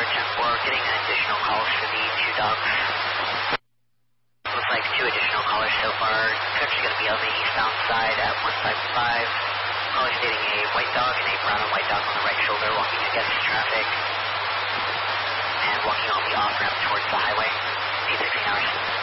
We're getting additional calls for the two dogs. Looks like two additional callers so far. Coach is going to be on the eastbound side at 155. Caller stating a white dog and a brown and white dog on the right shoulder walking against traffic and walking on the off-ramp towards the highway. 816 hours.